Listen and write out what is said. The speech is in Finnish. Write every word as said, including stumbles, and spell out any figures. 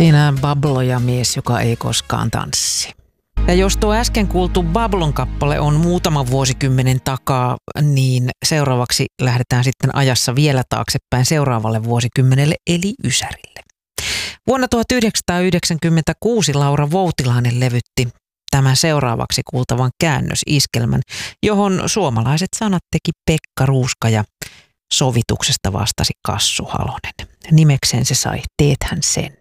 Siinä Bablo ja mies, joka ei koskaan tanssi. Ja jos tuo äsken kuultu Bablon kappale on muutaman vuosikymmenen takaa, niin seuraavaksi lähdetään sitten ajassa vielä taaksepäin seuraavalle vuosikymmenelle eli Ysärille. Vuonna tuhatyhdeksänsataayhdeksänkymmentäkuusi Laura Voutilainen levytti tämän seuraavaksi kuultavan käännösiskelmän, johon suomalaiset sanat teki Pekka Ruuska ja sovituksesta vastasi Kassu Halonen. Nimekseen se sai Teethän sen.